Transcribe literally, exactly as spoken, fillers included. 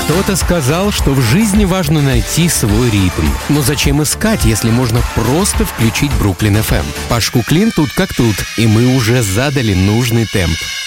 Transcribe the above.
Кто-то сказал, что в жизни важно найти свой ритм. Но зачем искать, если можно просто включить Бруклин эф эм? Паш Куклин тут как тут, и мы уже задали нужный темп.